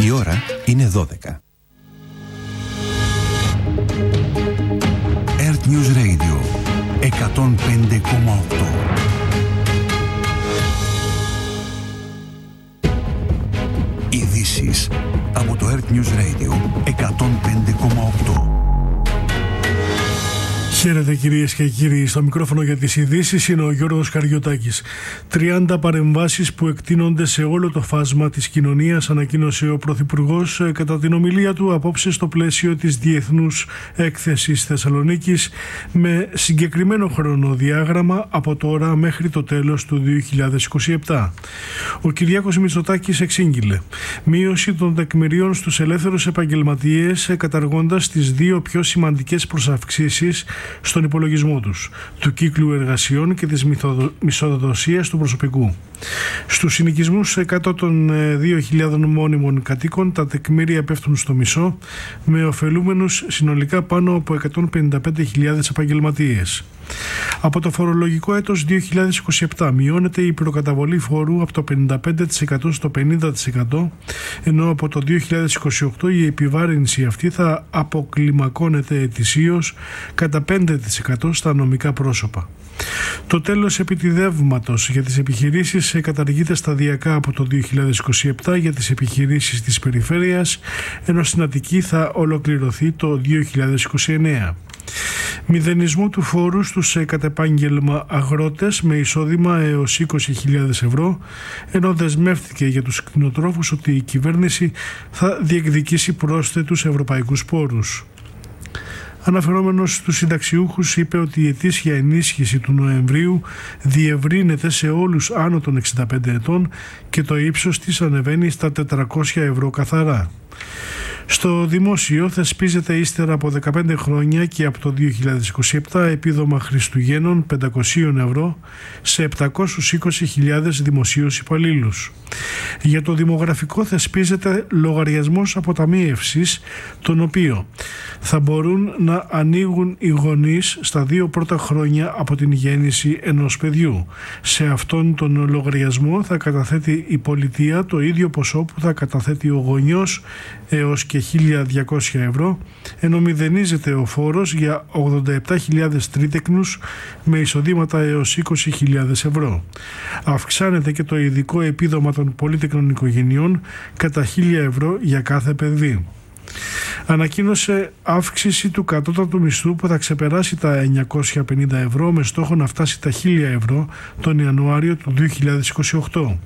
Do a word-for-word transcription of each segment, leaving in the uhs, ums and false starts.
Η ώρα είναι δώδεκα. Earth News Radio εκατόν πέντε κόμμα οκτώ. Ειδήσεις από το Earth News Radio εκατόν πέντε κόμμα οκτώ. Χαίρετε κυρίες και κύριοι, στο μικρόφωνο για τις ειδήσεις είναι ο Γιώργος Καριωτάκης. τριάντα παρεμβάσεις που εκτείνονται σε όλο το φάσμα της κοινωνίας, ανακοίνωσε ο Πρωθυπουργός κατά την ομιλία του απόψε στο πλαίσιο της Διεθνούς Έκθεσης Θεσσαλονίκης, με συγκεκριμένο χρονοδιάγραμμα από τώρα μέχρι το τέλος του δύο χιλιάδες είκοσι επτά. Ο Κυριάκος Μητσοτάκης εξήγηλε μείωση των τεκμηρίων στους ελεύθερους επαγγελματίες, καταργώντας τις δύο πιο σημαντικές προσαυξήσεις στον υπολογισμό τους, του κύκλου εργασιών και της μισθοδοσίας του προσωπικού. Στους συνοικισμούς κάτω των δύο χιλιάδων μόνιμων κατοίκων τα τεκμήρια πέφτουν στο μισό, με ωφελούμενους συνολικά πάνω από εκατόν πενήντα πέντε χιλιάδες επαγγελματίες. Από το φορολογικό έτος δύο χιλιάδες είκοσι επτά μειώνεται η προκαταβολή φόρου από το πενήντα πέντε τοις εκατό στο πενήντα τοις εκατό, ενώ από το δύο χιλιάδες είκοσι οκτώ η επιβάρυνση αυτή θα αποκλιμακώνεται ετησίως κατά πέντε τοις εκατό στα νομικά πρόσωπα. Το τέλος επιτιδεύματος για τις επιχειρήσεις καταργείται σταδιακά από το δύο χιλιάδες είκοσι επτά για τις επιχειρήσεις της περιφέρειας, ενώ στην Αττική θα ολοκληρωθεί το δύο χιλιάδες είκοσι εννέα. Μηδενισμό του φόρου στους κατ' επάγγελμα αγρότες με εισόδημα έως είκοσι χιλιάδες ευρώ, ενώ δεσμεύτηκε για τους κτηνοτρόφους ότι η κυβέρνηση θα διεκδικήσει πρόσθετους ευρωπαϊκούς πόρους. Αναφερόμενος στους συνταξιούχους, είπε ότι η ετήσια ενίσχυση του Νοεμβρίου διευρύνεται σε όλους άνω των εξήντα πέντε ετών και το ύψος της ανεβαίνει στα τετρακόσια ευρώ καθαρά. Στο δημόσιο θεσπίζεται ύστερα από δεκαπέντε χρόνια και από το δύο χιλιάδες είκοσι επτά επίδομα Χριστουγέννων πεντακόσια ευρώ σε επτακόσιες είκοσι χιλιάδες δημοσίους υπαλλήλους. Για το δημογραφικό θεσπίζεται λογαριασμός αποταμίευσης, τον οποίο θα μπορούν να ανοίγουν οι γονείς στα δύο πρώτα χρόνια από την γέννηση ενός παιδιού. Σε αυτόν τον λογαριασμό θα καταθέτει η πολιτεία το ίδιο ποσό που θα καταθέτει ο γονιός, έως και χίλια διακόσια ευρώ, ενώ μηδενίζεται ο φόρος για ογδόντα επτά χιλιάδες τρίτεκνους με εισοδήματα έως είκοσι χιλιάδες ευρώ. Αυξάνεται και το ειδικό επίδομα των πολύτεκνων οικογενειών κατά χίλια ευρώ για κάθε παιδί. Ανακοίνωσε αύξηση του κατώτατου μισθού που θα ξεπεράσει τα εννιακόσια πενήντα ευρώ, με στόχο να φτάσει τα χίλια ευρώ τον Ιανουάριο του δύο χιλιάδες είκοσι οκτώ.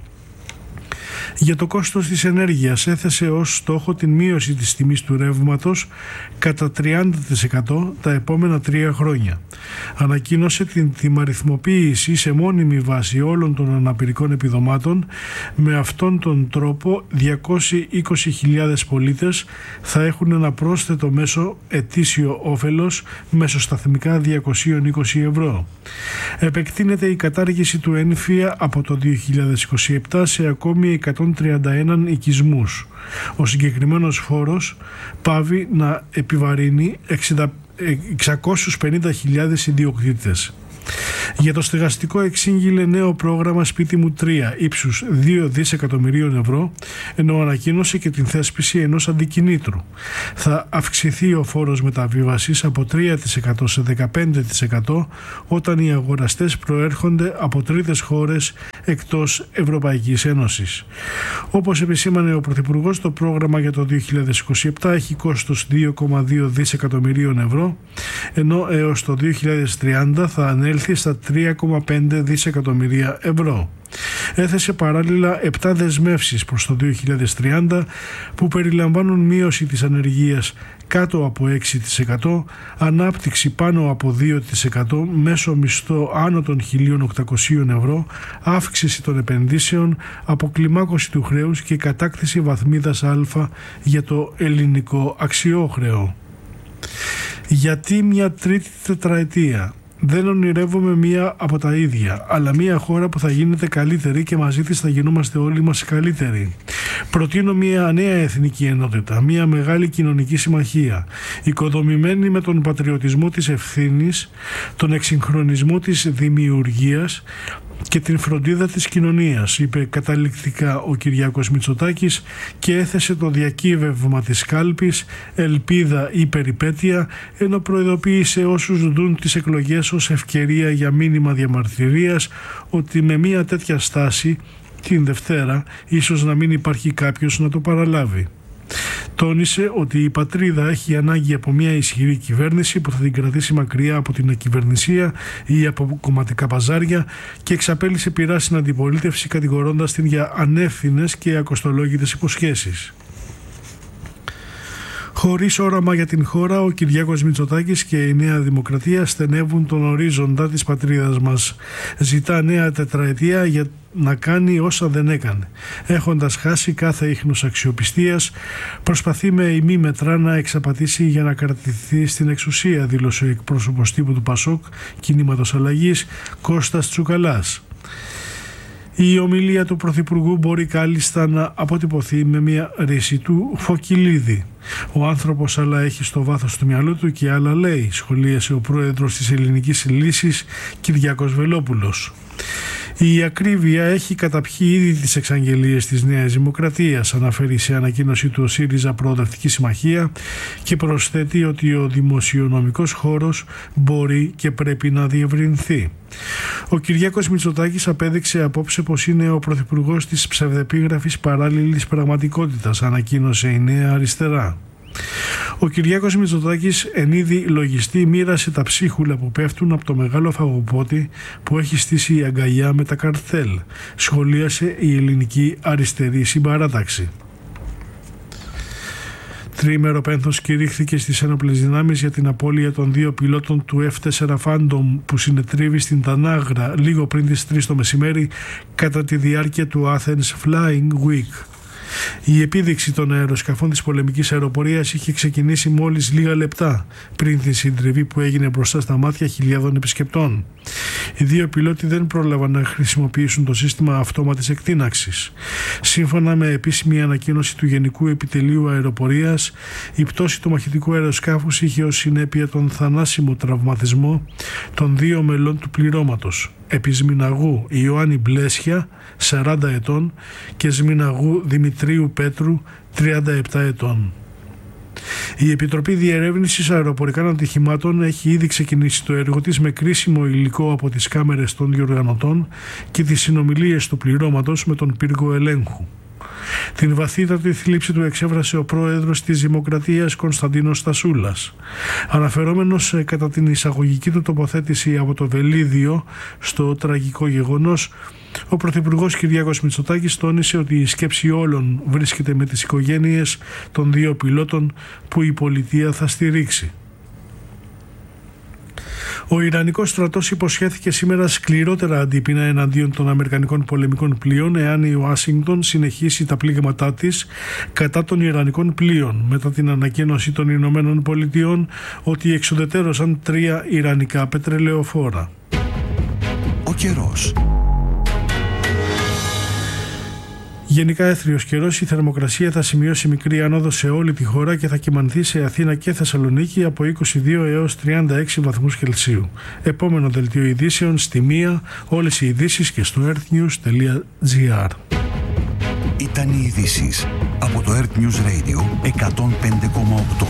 Για το κόστος της ενέργειας έθεσε ως στόχο την μείωση της τιμής του ρεύματος κατά τριάντα τοις εκατό τα επόμενα τρία χρόνια. Ανακοίνωσε την τιμαριθμοποίηση σε μόνιμη βάση όλων των αναπηρικών επιδομάτων. Με αυτόν τον τρόπο διακόσιες είκοσι χιλιάδες πολίτες θα έχουν ένα πρόσθετο μέσο ετήσιο όφελος μεσοσταθμικά διακόσια είκοσι ευρώ. Επεκτείνεται η κατάργηση του ΕΝΦΙΑ από το δύο χιλιάδες είκοσι επτά σε ακόμη εκατόν τριάντα ένα οικισμούς. Ο συγκεκριμένος φόρος πάβει να επιβαρύνει εξακόσιες πενήντα χιλιάδες ιδιοκτήτες. Για το στεγαστικό εξήγηλε νέο πρόγραμμα Σπίτι μου τρία ύψους δύο δισεκατομμυρίων ευρώ, ενώ ανακοίνωσε και την θέσπιση ενός αντικινήτρου. Θα αυξηθεί ο φόρος μεταβίβασης από τρία τοις εκατό σε δεκαπέντε τοις εκατό όταν οι αγοραστές προέρχονται από τρίτες χώρες εκτός Ευρωπαϊκής Ένωσης. Όπως επισήμανε ο Πρωθυπουργός, το πρόγραμμα για το δύο χιλιάδες είκοσι επτά έχει κόστος δύο κόμμα δύο δισεκατομμυρίων ευρώ, ενώ έως το δύο χιλιάδες τριάντα θα ανέλθει στα τρία κόμμα πέντε δισεκατομμύρια ευρώ. Έθεσε παράλληλα επτά δεσμεύσεις προς το δύο χιλιάδες τριάντα που περιλαμβάνουν μείωση της ανεργίας κάτω από έξι τοις εκατό, ανάπτυξη πάνω από δύο τοις εκατό, μέσο μισθό άνω των χίλια οκτακόσια ευρώ, αύξηση των επενδύσεων, αποκλιμάκωση του χρέους και κατάκτηση βαθμίδας Α για το ελληνικό αξιόχρεο. Γιατί μια τρίτη τετραετία? Δεν ονειρεύομαι μία από τα ίδια, αλλά μία χώρα που θα γίνεται καλύτερη και μαζί της θα γινόμαστε όλοι μας καλύτεροι. Προτείνω μία νέα εθνική ενότητα, μία μεγάλη κοινωνική συμμαχία, οικοδομημένη με τον πατριωτισμό της ευθύνης, τον εξυγχρονισμό της δημιουργίας, και την φροντίδα της κοινωνίας, είπε καταληκτικά ο Κυριάκος Μητσοτάκης και έθεσε το διακύβευμα της κάλπης, ελπίδα ή περιπέτεια, ενώ προειδοποίησε όσους δουν τις εκλογές ως ευκαιρία για μήνυμα διαμαρτυρίας ότι με μια τέτοια στάση την Δευτέρα ίσως να μην υπάρχει κάποιος να το παραλάβει. Τόνισε ότι η πατρίδα έχει ανάγκη από μια ισχυρή κυβέρνηση που θα την κρατήσει μακριά από την ακυβερνησία ή από κομματικά παζάρια και εξαπέλυσε πειρά στην αντιπολίτευση κατηγορώντας την για ανεύθυνες και ακοστολόγητες υποσχέσεις. Χωρίς όραμα για την χώρα, ο Κυριάκος Μητσοτάκης και η Νέα Δημοκρατία στενεύουν τον ορίζοντα της πατρίδας μας. Ζητά νέα τετραετία για να κάνει όσα δεν έκανε. Έχοντας χάσει κάθε ίχνος αξιοπιστίας, προσπαθεί με ημί μετρά να εξαπατήσει για να κρατηθεί στην εξουσία, δήλωσε ο εκπρόσωπος τύπου του Πασόκ, Κινήματος Αλλαγής, Κώστας Τσουκαλάς. Η ομιλία του Πρωθυπουργού μπορεί κάλλιστα να αποτυπωθεί με μια ρίση του Φωκυλίδη. Ο άνθρωπος άλλα έχει στο βάθος του μυαλού του και άλλα λέει, σχολίασε ο πρόεδρος της Ελληνικής Λύσης Κυριάκος Βελόπουλος. Η ακρίβεια έχει καταπιεί ήδη τις εξαγγελίες της Νέας Δημοκρατίας, αναφέρει σε ανακοίνωση του ΣΥΡΙΖΑ Προοδευτική Συμμαχία και προσθέτει ότι ο δημοσιονομικός χώρος μπορεί και πρέπει να διευρυνθεί. Ο Κυριάκος Μητσοτάκης απέδειξε απόψε πως είναι ο πρωθυπουργός της ψευδεπίγραφης παράλληλης πραγματικότητας, ανακοίνωσε η Νέα Αριστερά. Ο Κυριάκος Μητσοτάκης εν είδη λογιστή μοίρασε τα ψίχουλα που πέφτουν από το μεγάλο φαγοπότη που έχει στήσει η αγκαλιά με τα καρτέλ, σχολίασε η ελληνική αριστερή συμπαράταξη. Τριήμερο πένθος κηρύχθηκε στις ένοπλες δυνάμεις για την απώλεια των δύο πιλότων του εφ τέσσερα Phantom που συνετρίβει στην Τανάγρα λίγο πριν τις τρεις το μεσημέρι κατά τη διάρκεια του Athens Flying Week. Η επίδειξη των αεροσκαφών της πολεμικής αεροπορίας είχε ξεκινήσει μόλις λίγα λεπτά πριν τη συντριβή που έγινε μπροστά στα μάτια χιλιάδων επισκεπτών. Οι δύο πιλότοι δεν πρόλαβαν να χρησιμοποιήσουν το σύστημα αυτόματης εκτείναξης. Σύμφωνα με επίσημη ανακοίνωση του Γενικού Επιτελείου Αεροπορίας, η πτώση του μαχητικού αεροσκάφους είχε ως συνέπεια τον θανάσιμο τραυματισμό των δύο μελών του πληρώματος, Επισμηναγού Ιωάννη Μπλέσια, σαράντα ετών, και Σμηναγού Δημητρίου Πέτρου, τριάντα επτά ετών. Η Επιτροπή Διερεύνησης Αεροπορικών Ατυχημάτων έχει ήδη ξεκινήσει το έργο της με κρίσιμο υλικό από τις κάμερες των διοργανωτών και τις συνομιλίες του πληρώματος με τον πύργο ελέγχου. Την βαθύτατη θλίψη του εξέφρασε ο πρόεδρος της Δημοκρατίας Κωνσταντίνος Στασούλας. Αναφερόμενος κατά την εισαγωγική του τοποθέτηση από το Βελίδιο στο τραγικό γεγονός, ο Πρωθυπουργός Κυριάκος Μητσοτάκης τόνισε ότι η σκέψη όλων βρίσκεται με τις οικογένειες των δύο πιλότων που η πολιτεία θα στηρίξει. Ο Ιρανικός στρατός υποσχέθηκε σήμερα σκληρότερα αντίπεινα εναντίον των Αμερικανικών πολεμικών πλοίων εάν η Ουάσιγκτον συνεχίσει τα πλήγματά της κατά των Ιρανικών πλοίων, μετά την ανακοίνωση των Ηνωμένων Πολιτειών ότι εξουδετερώσαν τρία Ιρανικά πετρελαιοφόρα. Ο καιρός. Γενικά έθριος καιρός, η θερμοκρασία θα σημειώσει μικρή άνοδο σε όλη τη χώρα και θα κυμανθεί σε Αθήνα και Θεσσαλονίκη από είκοσι δύο έως τριάντα έξι βαθμούς Κελσίου. Επόμενο δελτίο ειδήσεων στη μία, όλες οι ειδήσεις και στο earthnews τελεία gr. Ήταν οι ειδήσεις από το Earth News Radio εκατόν πέντε κόμμα οκτώ.